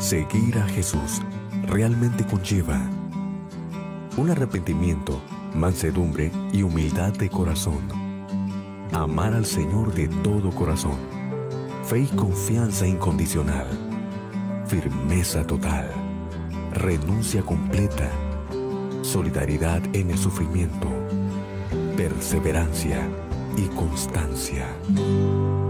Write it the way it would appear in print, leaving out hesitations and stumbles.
Seguir a Jesús realmente conlleva un arrepentimiento, mansedumbre y humildad de corazón. Amar al Señor de todo corazón. Fe y confianza incondicional. Firmeza total. Renuncia completa. Solidaridad en el sufrimiento. Perseverancia y constancia.